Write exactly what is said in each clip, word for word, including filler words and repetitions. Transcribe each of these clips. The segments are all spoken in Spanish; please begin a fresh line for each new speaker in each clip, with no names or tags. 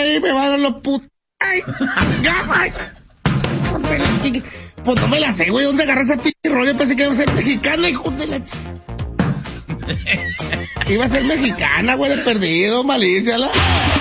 güey, me va a dar los putos. Ay, ay. Pues no me la sé, güey, ¿dónde agarré ese pinche rollo? Pensé que iba a ser mexicana, hijo de la... Iba a ser mexicana, güey, de perdido, malicia, la...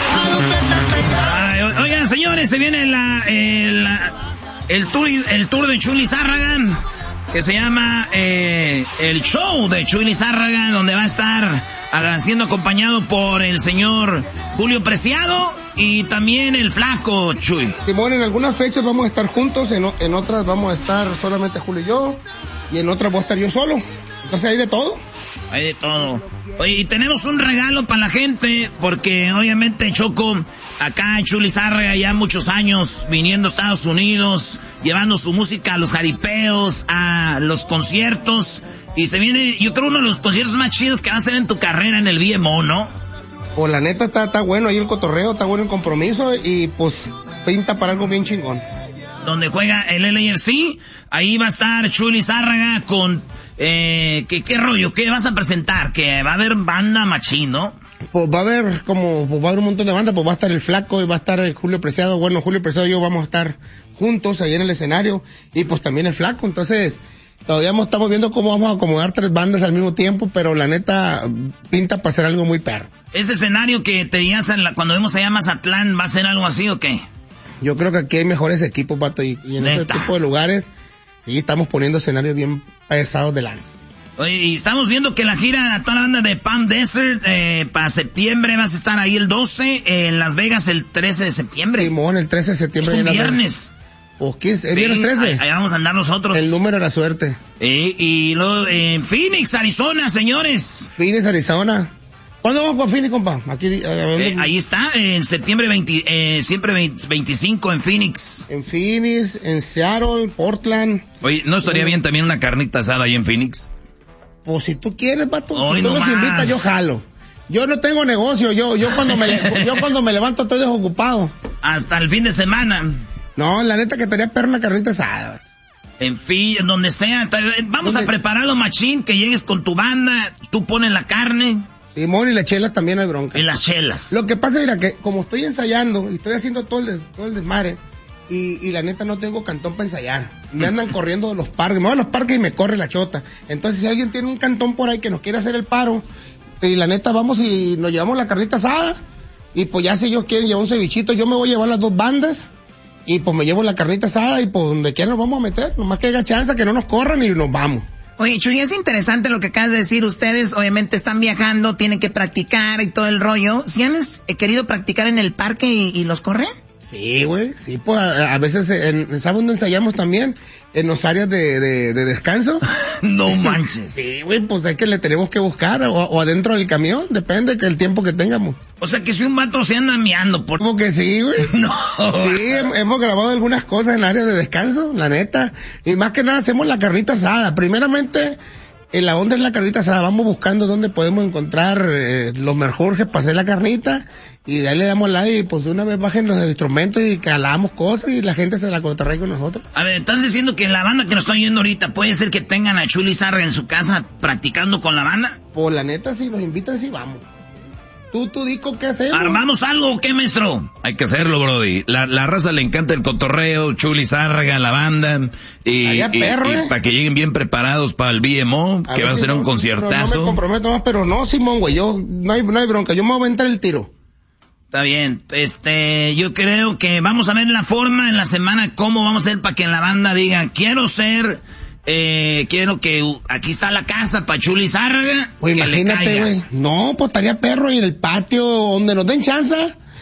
Ay, oigan, señores, se viene la, el, el, tour, el tour de Chuy Lizárraga, que se llama eh, el show de Chuy Lizárraga, donde va a estar siendo acompañado por el señor Julio Preciado y también el Flaco Chuy.
Simón, en algunas fechas vamos a estar juntos, en, en otras vamos a estar solamente Julio y yo, y en otras voy a estar yo solo. Entonces hay de todo.
Hay de todo. Oye, y tenemos un regalo para la gente, porque obviamente Choco, acá Chuy Lizárraga ya muchos años viniendo a Estados Unidos, llevando su música a los jaripeos, a los conciertos, y se viene, yo creo, uno de los conciertos más chidos que va a hacer en tu carrera en el V M O, ¿no?
Pues la neta está, está bueno ahí el cotorreo, está bueno el compromiso, y pues pinta para algo bien chingón.
Donde juega el L A F C, ahí va a estar Chuy Lizárraga con... Eh, ¿qué, ¿Qué rollo? ¿Qué vas a presentar? Que va a haber banda machín, ¿no?
Pues va a haber como, pues va a haber un montón de bandas, pues va a estar el Flaco y va a estar el Julio Preciado. Bueno, Julio Preciado y yo vamos a estar juntos ahí en el escenario, y pues también el Flaco. Entonces, todavía estamos viendo cómo vamos a acomodar tres bandas al mismo tiempo, pero la neta pinta para hacer algo muy perro.
¿Ese escenario que tenías en la, cuando vimos allá Mazatlán va a ser algo así o qué?
Yo creo que aquí hay mejores equipos, vato, y, y en ese tipo de lugares, sí, estamos poniendo escenarios bien pesados de lanza.
Oye, y estamos viendo que la gira a toda la banda de Palm Desert, eh, para septiembre vas a estar ahí el doce, eh, en Las Vegas el trece de septiembre.
Simón, el trece de septiembre.
Es un viernes.
¿O qué es? ¿El viernes trece?
Ahí, ahí vamos a andar nosotros.
El número de la suerte.
Eh, y luego en Phoenix, Arizona, señores.
Phoenix, Arizona. ¿Cuándo vamos con Phoenix, compa? Aquí, eh,
eh, ahí está, en septiembre veinte, eh, siempre veinte, veinticinco en Phoenix.
En Phoenix, en Seattle, Portland.
Oye, ¿no estaría bien también una carnita asada ahí en Phoenix?
Pues si tú quieres, vato,
Hoy
si tú
no
nos
más.
invitas, yo jalo. Yo no tengo negocio, yo, yo cuando me, yo cuando me levanto estoy desocupado.
Hasta el fin de semana.
No, la neta que estaría perro una carnita asada.
En fin, donde sea. Vamos
¿Dónde?
A prepararlo, machín, que llegues con tu banda, tú pones la carne.
Simón, y las chelas también hay bronca.
Y las chelas.
Lo que pasa es que como estoy ensayando y estoy haciendo todo el, des, todo el desmadre, y, y la neta no tengo cantón para ensayar. Me andan corriendo de los parques, me voy a los parques y me corre la chota. Entonces si alguien tiene un cantón por ahí que nos quiere hacer el paro, y la neta vamos y nos llevamos la carnita asada, y pues ya si ellos quieren llevar un cevichito, yo me voy a llevar las dos bandas, y pues me llevo la carnita asada, y pues donde quiera nos vamos a meter, nomás que haya chance, que no nos corran y nos vamos.
Oye, Chuy, es interesante lo que acabas de decir. Ustedes obviamente están viajando, tienen que practicar y todo el rollo. ¿Sí han eh, querido practicar en el parque y, y los corren?
Sí, güey, sí, pues a, a veces, en, ¿sabes dónde ensayamos también? En los áreas de, de, de descanso.
No manches.
Sí, güey, pues es que le tenemos que buscar, o, o adentro del camión, depende del tiempo que tengamos.
O sea que si un vato se anda meando por...
Como que sí, güey.
No.
Sí, hemos grabado algunas cosas en áreas de descanso, la neta. Y más que nada hacemos la carnita asada. Primeramente, en la onda es la carnita asada. Vamos buscando dónde podemos encontrar eh, los mejores para hacer la carnita. Y de ahí le damos la y pues de una vez bajen los instrumentos y calamos cosas y la gente se la cotorrea con nosotros.
A ver, ¿estás diciendo que la banda que nos está oyendo ahorita puede ser que tengan a Chuy Lizárraga en su casa practicando con la banda?
Pues la neta, si nos invitan, sí vamos. Tú, tú, Dico, ¿qué hacemos?
¿Armamos algo o qué, maestro?
Hay que hacerlo, brody. La, la raza le encanta el cotorreo, Chuy Lizárraga, la banda. Y,
Allá,
y,
perro,
y
eh.
para que lleguen bien preparados para el V M O,
A
que va a
si
ser
no,
un conciertazo.
No me comprometo más, pero no, Simón, güey, yo, no hay, no hay bronca, yo me voy a aventar el tiro.
Está bien, este, yo creo que vamos a ver la forma en la semana, cómo vamos a hacer para que la banda diga, quiero ser, eh, quiero que, uh, aquí está la casa para Chuy Lizárraga.
Pues imagínate, güey. No, pues estaría perro y en el patio, donde nos den chance,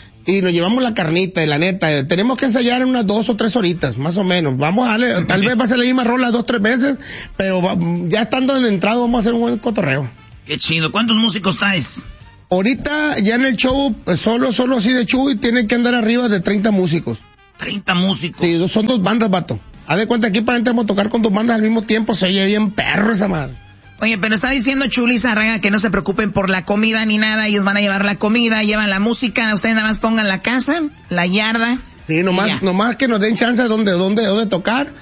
y nos llevamos la carnita, y la neta, tenemos que ensayar en unas dos o tres horitas, más o menos. Vamos a darle, tal vez va a ser la misma rola dos, tres veces, pero va, ya estando en el entrado vamos a hacer un buen cotorreo.
Qué chido, ¿cuántos músicos traes?
Ahorita, ya en el show, solo, solo así de Chuy, tienen que andar arriba de treinta músicos.
treinta músicos.
Sí, son dos bandas, vato. Haz de cuenta, aquí para vamos a tocar con dos bandas al mismo tiempo, se oye bien perro esa madre.
Oye, pero está diciendo Chuy Lizárraga que no se preocupen por la comida ni nada, ellos van a llevar la comida, llevan la música, ustedes nada más pongan la casa, la yarda.
Sí, nomás, nomás que nos den chance de dónde, dónde, dónde tocar.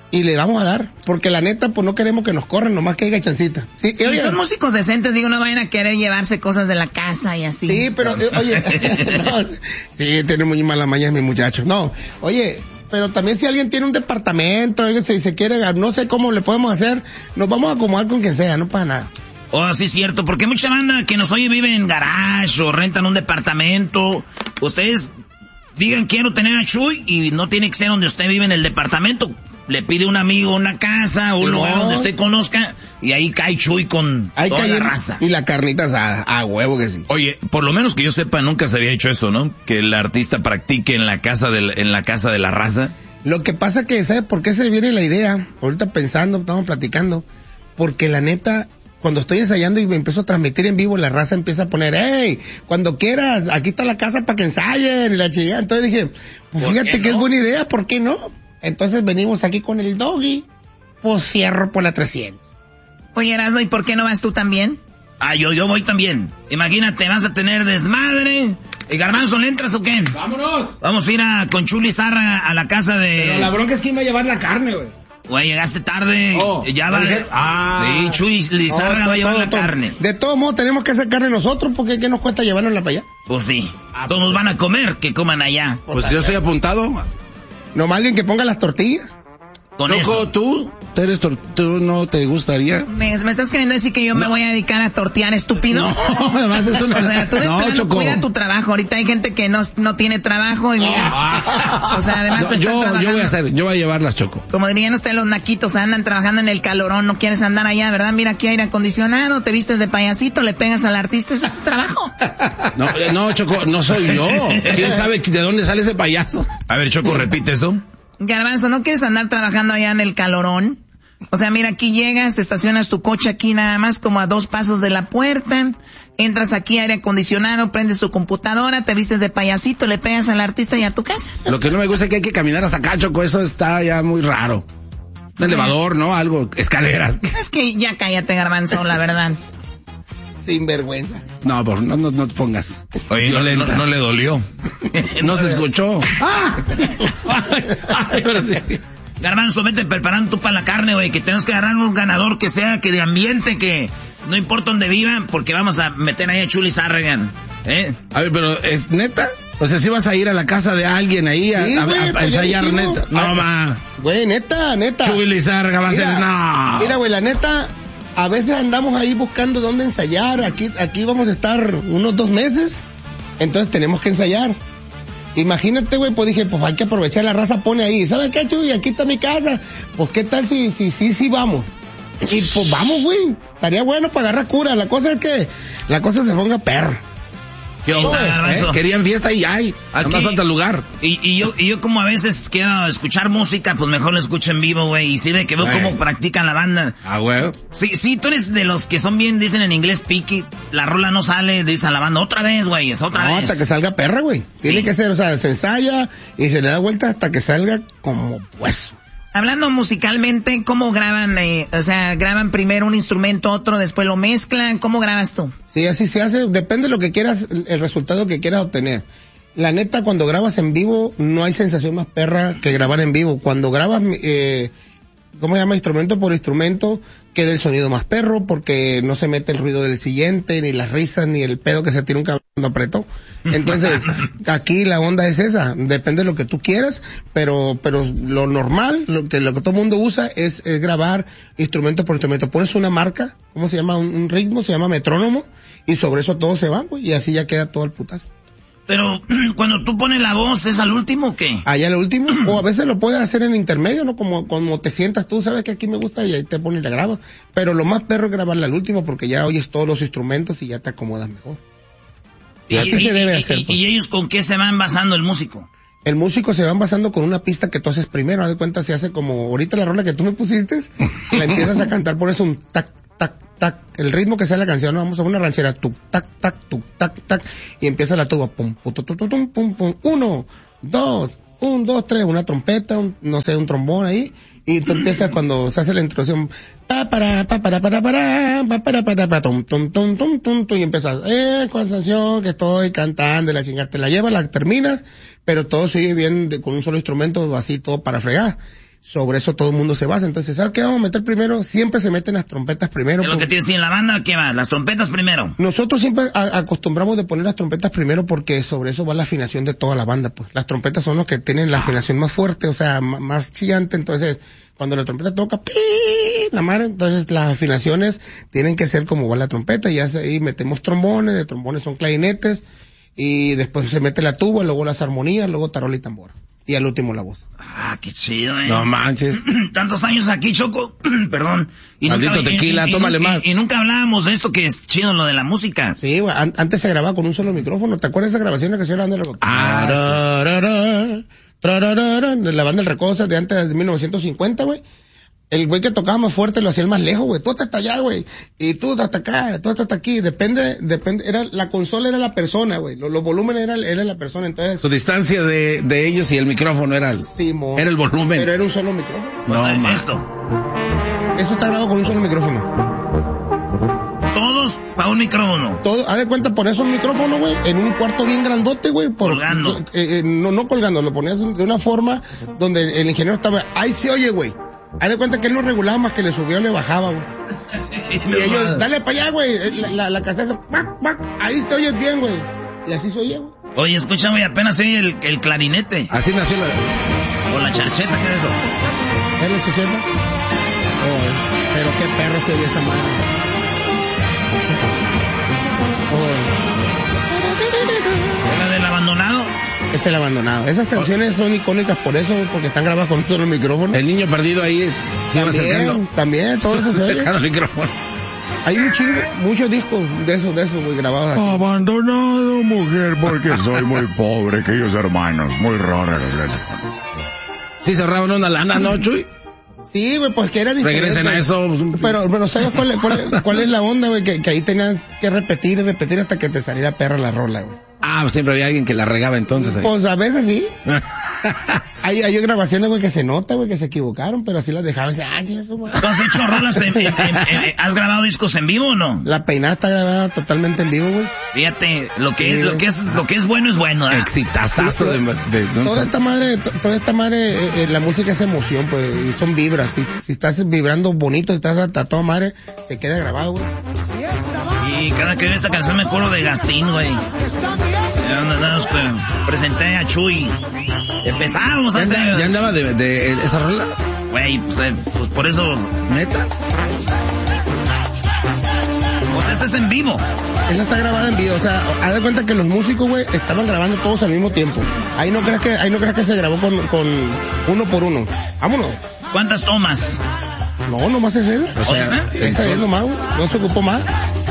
y le vamos a dar, porque la neta, pues no queremos que nos corran, nomás que haya chancita. Sí,
y oye, son músicos decentes, digo, no vayan a querer llevarse cosas de la casa y así.
Sí, pero, eh, oye, no, sí, tiene muy mala maña mi muchacho. No, oye, pero también si alguien tiene un departamento, oye, si se quiere, no sé cómo le podemos hacer, nos vamos a acomodar con quien sea, no pasa nada.
Oh, sí, cierto, porque mucha banda que nos oye vive en garage o rentan un departamento. Ustedes digan, quiero tener a Chuy, y no tiene que ser donde usted vive en el departamento. Le pide un amigo una casa, un lugar donde usted conozca, y ahí cae Chuy con ahí toda la raza.
Y la carnita asada, a huevo que sí.
Oye, por lo menos que yo sepa, nunca se había hecho eso, ¿no? Que el artista practique en la casa de la, en la casa de la raza.
Lo que pasa que, ¿sabes por qué se viene la idea? Ahorita pensando, estamos platicando, porque la neta, cuando estoy ensayando y me empiezo a transmitir en vivo, la raza empieza a poner, hey, cuando quieras, aquí está la casa para que ensayen, y la chingada. Entonces dije, pues fíjate que no? Es buena idea, ¿por qué no? Entonces venimos aquí con el Doggy, pues cierro por la trescientos.
Oye, Erasmo, ¿y por qué no vas tú también?
Ah, yo, yo voy también. Imagínate, vas a tener desmadre. ¿Y Garbanzo, le entras o qué?
¡Vámonos!
Vamos a ir a, con Chuli Zarra a la casa de...
Pero la bronca es quién va a llevar la carne, güey.
Güey, llegaste tarde.
Oh,
ya va.
Ah.
Sí, Chuy Lizarra
no,
va a llevar
todo,
la
todo.
carne.
De todos modos, tenemos que hacer carne nosotros, porque ¿qué nos cuesta llevárnosla para allá?
Pues sí. Ah, todos van a comer, que coman allá.
Pues yo estoy apuntado.
Nomás alguien que ponga las tortillas.
Con
Loco,
eso.
tú, tú, eres tor- tú no te gustaría.
¿Me, me estás queriendo decir que yo no. me voy a dedicar a tortear, estúpido?
No, además es una...
O sea, tú de
no,
plano
Choco.
cuida tu trabajo. Ahorita hay gente que no, no tiene trabajo y mira.
Oh.
O sea, además
yo,
están
yo,
trabajando.
yo voy a hacer, yo voy a llevarlas, Choco.
Como dirían ustedes los naquitos, andan trabajando en el calorón, no quieres andar allá, ¿verdad? Mira, aquí aire acondicionado, te vistes de payasito, le pegas al artista, ese es trabajo.
No, no, Choco, no soy yo. ¿Quién sabe de dónde sale ese payaso?
A ver, Choco, repite eso.
Garbanzo, ¿no quieres andar trabajando allá en el calorón? O sea, mira, aquí llegas, estacionas tu coche aquí nada más como a dos pasos de la puerta, entras aquí aire acondicionado, prendes tu computadora, te vistes de payasito, le pegas al artista y a tu casa.
Lo que no me gusta es que hay que caminar hasta acá, Choco, eso está ya muy raro. Un elevador, ¿no? Algo, escaleras.
Es que ya cállate, Garbanzo, la verdad.
Sin vergüenza.
No, por, no, no, no te pongas.
Oye, no, no, no le dolió.
No se escuchó. ¡Ah! Ay, ahora sí.
Garbanzo, vete preparando tú para la carne, güey, que tenemos que agarrar un ganador que sea, que de ambiente, que no importa dónde vivan, porque vamos a meter ahí a Chuli Zarragan, ¿eh?
A ver, pero, ¿es neta? O sea, si vas a ir a la casa de alguien ahí a,
Sí,
a,
güey,
a, a
pues ya
ensayar
dijimos.
neta. No, ma.
Güey, neta, neta.
Chuli Zarraga va a ser, no.
Mira, güey, la neta, a veces andamos ahí buscando dónde ensayar. Aquí, aquí vamos a estar unos dos meses. Entonces tenemos que ensayar. Imagínate, güey, pues dije, pues hay que aprovechar, la raza pone ahí. ¿Sabes qué, Chuy? Aquí está mi casa. Pues qué tal si, si, si, si vamos. Y pues vamos, güey. Estaría bueno para agarrar cura. La cosa es que la cosa se ponga perra.
¿Qué
Ahí
onda,
está,
eh?
Garbanzo.
Querían fiesta y hay.
Aquí-
Nomás falta el lugar.
Y, y yo y yo como a veces quiero escuchar música, pues mejor lo escucho en vivo, güey, y sí ve que veo
Güey.
cómo practican la banda.
Ah, güey.
Sí, sí, tú eres de los que son bien, dicen en inglés, picky, la rola no sale, dice a la banda, otra vez, güey, es otra
No,
vez.
hasta que salga perra, güey. Tiene que ser, o sea, se ensaya y se le da vuelta hasta que salga como hueso.
Hablando musicalmente, ¿cómo graban? Eh, o sea, ¿graban primero un instrumento, otro, después lo mezclan? ¿Cómo grabas tú?
Sí, así se hace, depende de lo que quieras, el resultado que quieras obtener. La neta, cuando grabas en vivo, no hay sensación más perra que grabar en vivo. Cuando grabas, eh, ¿cómo se llama? Instrumento por instrumento, queda el sonido más perro, porque no se mete el ruido del siguiente, ni las risas, ni el pedo que se tiene un cabrón cuando apretó. Entonces, aquí la onda es esa, depende de lo que tú quieras, pero, pero lo normal, lo que, lo que todo el mundo usa es, es grabar instrumento por instrumento. Pones una marca, ¿cómo se llama? Un, un ritmo, se llama metrónomo, y sobre eso todo se va, güey, y así ya queda todo el putazo.
Pero cuando tú pones la voz, ¿es al último o qué?
Allá lo último, o a veces lo puedes hacer en intermedio, ¿no? Como, como te sientas tú, sabes que aquí me gusta y ahí te pones y la grabas. Pero lo más perro es grabarla al último porque ya oyes todos los instrumentos y ya te acomodas mejor. Y así se debe
y-
hacer.
y-
pues.
¿Y ellos con qué se van basando el músico?
El músico se va basando con una pista que tú haces primero, haz de cuenta se hace como ahorita la rola que tú me pusiste, la empiezas a cantar, por eso un tac, tac, tac, el ritmo que sea la canción, ¿no? Vamos a una ranchera, tuc, tac, tac, tuc, tac, tac, y empieza la tuba, pum, pum, tum, tum, tum, pum, pum, uno, dos, un, dos, tres, una trompeta, un, no sé, un trombón ahí, y tú empiezas cuando se hace la introducción, pa, para, pa, para, para, para, pa, para, para, para, tum, tum, tum, tum, tum, tum, y empiezas, eh, con esa canción que estoy cantando, y la chingada, te la llevas, la terminas, pero todo sigue bien de, con un solo instrumento, así todo para fregar. sobre eso todo el mundo se basa. Entonces, ¿sabes qué vamos a meter primero? Siempre se meten las trompetas primero.
¿Es lo que tienes en la banda? ¿Qué va? ¿Las trompetas primero?
Nosotros siempre a- acostumbramos de poner las trompetas primero porque sobre eso va la afinación de toda la banda, pues. Las trompetas son los que tienen la afinación más fuerte, o sea, m- más chillante, entonces, cuando la trompeta toca, ¡pi! La madre, entonces las afinaciones tienen que ser como va la trompeta, y ya se- ahí metemos trombones, de trombones son clarinetes, y después se mete la tuba, luego las armonías, luego tarola y tambor. Y al último la voz.
Ah, qué chido, eh.
No manches.
Tantos años aquí, Choco. Perdón. Y
Maldito tequila,
y- y-
tómale
y-
más.
Y, y nunca hablábamos de esto que es chido, lo de la música.
Sí, güey, an- antes se grababa con un solo micrófono. ¿Te acuerdas de esa grabación en la que se grabando la
Ah,
Tararara, tararara, de la banda del Recodo de antes de mil novecientos cincuenta, güey? El güey que tocaba más fuerte lo hacía el más lejos, güey. Tú hasta hasta allá, güey. Y tú hasta acá, tú hasta hasta aquí. Depende, depende, era, la consola era la persona, güey. Los, los volúmenes era, era la persona, entonces.
Su distancia de, de ellos y el micrófono era el,
Sí, mo.
era el volumen.
Pero era un solo micrófono.
No,
O sea,
ma.
esto.
Eso está grabado con un solo micrófono.
Todos para un micrófono.
Todo, haz de cuenta, ponías un micrófono, güey, en un cuarto bien grandote, güey, por,
Colgando.
eh, eh, no, no colgando, lo ponías de una forma donde el ingeniero estaba, ahí se oye, güey. Haz de cuenta que él no regulaba más que le subía o le bajaba, güey. Y ellos, dale para allá, güey, la, la, la caseta, ¡pac, pac! Ahí te oyes bien, güey. Y así se oye, güey.
Oye, escúchame, apenas oye el, el clarinete.
Así nació la...
O la charcheta, ¿qué es eso?
¿Es la chicheta? Oh, pero qué perro se oye esa madre. Oh.
¿Es la del abandonado?
Es el abandonado. Esas canciones son icónicas por eso, porque están grabadas con un solo micrófono.
El niño perdido ahí se iba acercando.
También, también, todo eso se oye.
Acercando el micrófono.
Hay un chingo, muchos discos de esos, de esos, güey, grabados así.
Abandonado, mujer, porque soy muy pobre, aquellos hermanos, muy raros.
Sí cerraban una lana, ¿no, Chuy?
Sí, güey, pues que era diferente.
Regresen a eso. pues, un-
Pero, pero ¿sabes cuál, es- cuál, es- cuál es la onda, güey? Que, que ahí tenías que repetir y repetir hasta que te saliera perra la rola, güey.
Ah, siempre había alguien que la regaba entonces. ahí.
Pues a veces sí. Hay, hay grabaciones, güey, que se nota, güey, que se equivocaron, pero así las dejaban. Ay, eso, güey.
¿Tú has hecho rolas en, en- en- en- ¿Has grabado discos en vivo o no?
La peinada está grabada totalmente en vivo, güey.
Fíjate, lo que
Sí,
es, lo que es, lo que es bueno es bueno, ¿eh?
Exitazazo de, de- no
Toda
sé.
esta madre, to- toda esta madre, eh, eh, la música es emoción, pues, y son vibras. Si, si estás vibrando bonito, estás a, a toda madre, se queda grabado, güey.
Y cada que veo esta canción me acuerdo de Gastín, güey. Ya andamos, pues, presenté a Chuy. Empezamos
¿Ya,
hace...
anda- ya andaba de, de esa rola?
Güey, pues, eh, pues por eso...
¿Neta?
Pues este es en vivo.
Esa está grabada en vivo, o sea, haz de cuenta que los músicos, güey, estaban grabando todos al mismo tiempo. Ahí no creas que, ahí no creas que se grabó con, con uno por uno. Vámonos.
¿Cuántas tomas?
No, nomás es esa.
O sea,
¿Esa?
Esa es nomás, güey. No se ocupó más.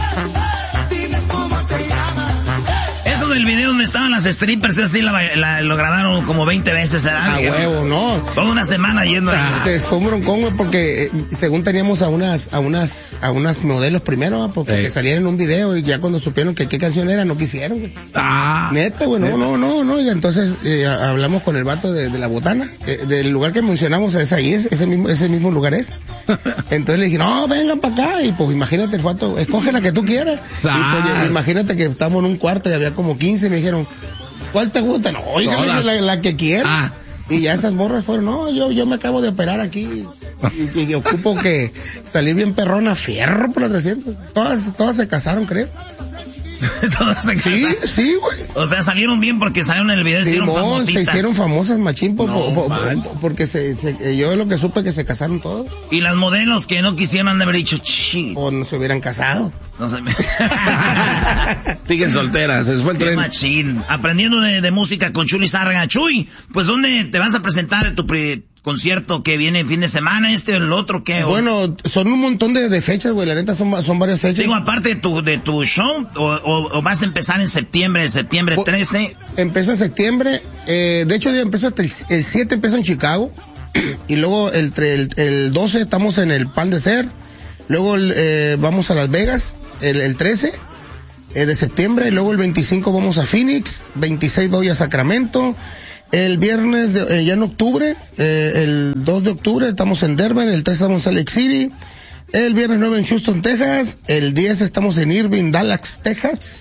Eso del video donde estaban las strippers, así la, la- lo grabaron como veinte veces, ¿verdad?
A huevo, no.
Toda una semana yendo ahí.
Este, fue un broncón, güey, porque eh, según teníamos a unas, a unas, a unas modelos primero, ¿va? Porque
Ey.
que salían en un video y ya cuando supieron que qué canción era, no quisieron, güey.
Ah.
Neta, güey, no, no, no, no, y entonces eh, a- hablamos con el vato de, de la botana, eh, del lugar que mencionamos, es ahí, es, ese mismo, ese mismo lugar es. Entonces le dije, no, vengan para acá, y pues imagínate el vato, escoge la que tú quieras. Y pues,
Sas.
imagínate que estamos en un cuarto y había como quince, y me dijeron, ¿cuál te gusta? No, oiga,
Todas.
la, la que quiera.
Ah.
Y ya esas morras fueron, no, yo, yo me acabo de operar aquí y, y ocupo que salir bien perrona, fierro por las trescientos. Todas, todas se casaron, creo.
Todas se
Sí,
casaron.
sí, güey.
O sea, salieron bien porque salieron en el video y se hicieron
Simón, se
famositas.
hicieron famosas machín po-
No,
po- po-
man.
po- porque se, se- yo lo que supe que se casaron todos
Y las modelos que no quisieron han de haber dicho, chis.
o no se hubieran casado.
No sé.
Siguen solteras, se les fue el
Qué
tren.
machín. Aprendiendo de, de música con Chuy Lizárraga. Chuy, pues ¿dónde te vas a presentar en tu pre- concierto que viene el fin de semana? ¿Este o el otro qué? O-
Bueno, son un montón de, de fechas, güey, la neta son, va- son varias fechas.
Digo, aparte de tu, de tu show, o, o- o vas a empezar en septiembre, septiembre
Po-
trece.
Empieza en septiembre, eh, de hecho ya empieza hasta el, el siete empieza en Chicago, y luego el, tre- el, el doce estamos en el Pan de Ser, luego el, eh, vamos a Las Vegas, el, el trece eh, de septiembre, y luego el veinticinco vamos a Phoenix, veintiséis voy a Sacramento, el viernes, de, eh, ya en octubre, eh, el dos de octubre estamos en Denver, el tres estamos en Salt Lake City, el viernes nueve en Houston, Texas, el diez estamos en Irving, Dallas, Texas,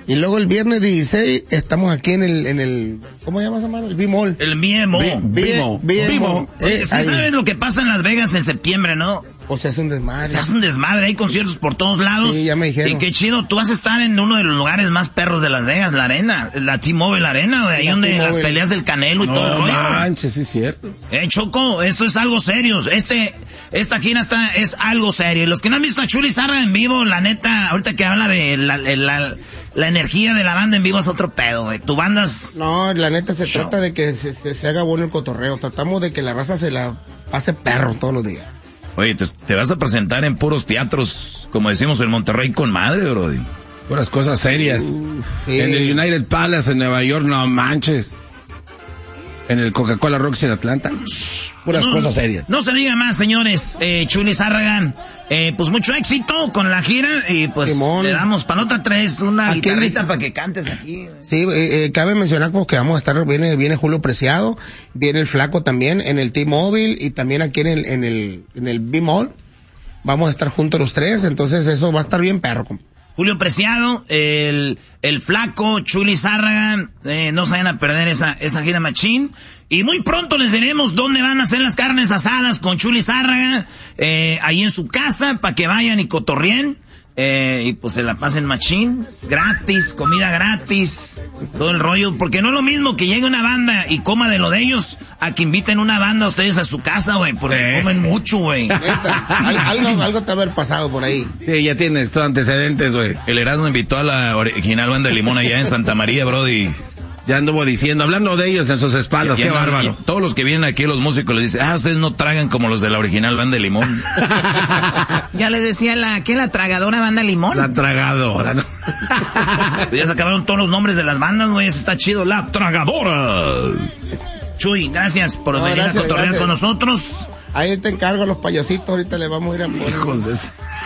Y luego el viernes dieciséis estamos aquí en el, en el, ¿cómo se llama esa mano? El B-Mall.
El B-Mall.
B-Mall. B-Mall.
Eh, sí sabes lo que pasa en Las Vegas en septiembre, ¿no?
O se hace un desmadre.
Se hace un desmadre, hay conciertos por todos lados.
Sí, ya me dijeron.
Y qué chido, tú vas a estar en uno de los lugares más perros de Las Vegas, la arena, la T-Mobile Arena, güey, ahí donde las peleas del Canelo y
no,
todo el rollo.
No manches, sí es cierto.
Eh, Choco, esto es algo serio. Este, esta gira está, es algo serio. Los que no han visto a Chuli Zarra en vivo, la neta, ahorita que habla de la, la, la, la energía de la banda en vivo es otro pedo, güey. Tu banda es...
No, la neta se
Show.
trata de que se, se, se haga bueno el cotorreo. Tratamos de que la raza se la pase perro todos los días.
Oye, te, te vas a presentar en puros teatros, como decimos en Monterrey, con madre, brody.
Puras cosas serias.
Uh, sí.
En el United Palace en Nueva York, no manches. En el Coca-Cola Roxy en Atlanta. Puras
no,
cosas serias.
No se diga más, señores. Eh, Chuli Zárraga, eh, pues mucho éxito con la gira y pues
Simón.
le damos para nota tres una
¿A quién
guitarrita
dice?
para que cantes aquí.
Sí, eh, eh, cabe mencionar como que vamos a estar, viene, viene Julio Preciado, viene el Flaco también en el T-Mobile y también aquí en el, en el, en el B-Mall. Vamos a estar juntos los tres, entonces eso va a estar bien perro, compa.
Julio Preciado, el, el Flaco, Chuli Zárraga, eh, no se vayan a perder esa, esa gira machín. Y muy pronto les diremos dónde van a hacer las carnes asadas con Chuli Zárraga, eh, ahí en su casa, para que vayan y cotorrien. Eh, y pues se la pasen machín, gratis, comida gratis, todo el rollo, porque no es lo mismo que llegue una banda y coma de lo de ellos, a que inviten una banda a ustedes a su casa, güey, porque
Eh.
comen mucho, güey.
Al- algo, algo te va a haber pasado por ahí.
Sí, ya tienes tus antecedentes, güey.
El Erasmo invitó a la original banda de Limón allá en Santa María, brody.
Ya anduvo diciendo, hablando de ellos en sus espaldas,
Y-
qué
y-
bárbaro.
y todos los que vienen aquí, los músicos, les dicen, ah, ustedes no tragan como los de la original banda de Limón.
Ya les decía la, ¿qué? La tragadora banda Limón.
La tragadora, ¿no?
Ya se acabaron todos los nombres de las bandas, güey, eso está chido, la tragadora. Chuy, gracias por
No,
venir
gracias,
a cotorrear
gracias.
con nosotros.
Ahí te encargo a los payasitos, ahorita le vamos a ir a poner.
Hijos de ese.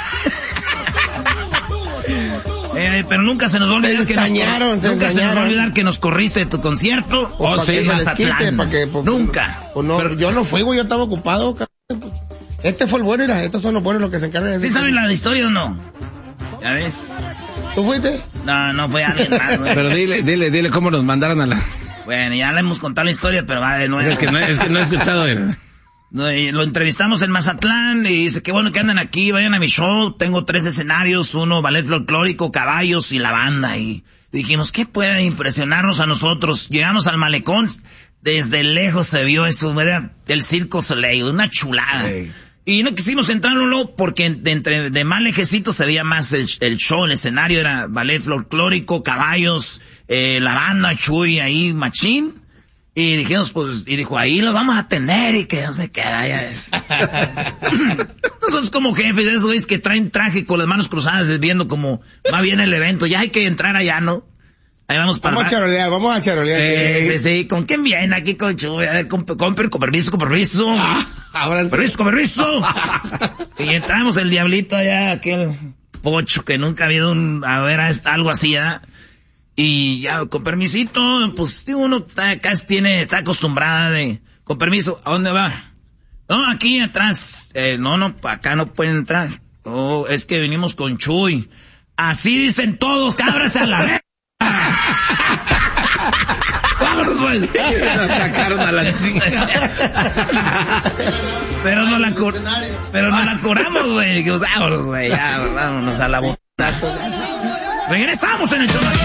Eh, pero nunca se nos va a olvidar
Se
que nos,
ensañaron,
cor-
se
nunca se nos va a
ensañaron.
olvidar que nos corriste de tu concierto.
Pues,
Oh,
pa'
sí,
que se les
Mazatlán.
quite, pa' que, pues,
Nunca.
pues no, yo no fui, güey, yo estaba ocupado, cabrón. Este fue el bueno, mira, estos son los buenos los que se encargan de
¿Sí
decir.
saben la historia o no? ¿Ya ves?
¿Tú fuiste?
No, no fue alguien más, güey.
Pero dile, dile, dile cómo nos mandaron a la...
Bueno, ya le hemos contado la historia, pero va de nuevo.
Es que no, es que no he escuchado. eh.
No, y lo entrevistamos en Mazatlán y dice, qué bueno que andan aquí, vayan a mi show, tengo tres escenarios, uno ballet folclórico, caballos y la banda. Y dijimos, ¿qué puede impresionarnos a nosotros? Llegamos al malecón, desde lejos se vio eso, era el Circo Soleil, una chulada.
Sí.
Y no quisimos entrarlo porque de, entre, de más lejecito se veía más el, el show, el escenario era ballet folclórico, caballos, eh, la banda, Chuy ahí, machín. Y dijimos, pues, y dijo, ahí los vamos a atender y que no sé qué, ya es. Nosotros como jefes, esos güeyes que traen traje con las manos cruzadas viendo como va bien el evento, ya hay que entrar allá, ¿no? Ahí vamos para...
Vamos a charolear, vamos a charolear.
Sí, sí, sí, ¿con quién viene aquí con Chuy? A ver, con, con, con permiso, con permiso.
Ahora sí.
Permiso, con permiso. Y entramos el diablito allá, aquel pocho que nunca ha habido un, a ver, algo así, ¿ya? Y ya, con permisito, pues uno está, casi tiene, está acostumbrada de, con permiso, ¿a dónde va? No, aquí atrás, eh, no, no, acá no pueden entrar. Oh, es que venimos con Chuy. Así dicen todos, cábrase a la vez. Vámonos, güey.
Nos sacaron a la...
Pero no la cor, pero no la coramos, güey. Que, vámonos, güey, ya, vámonos a la bota. Regresamos en el show.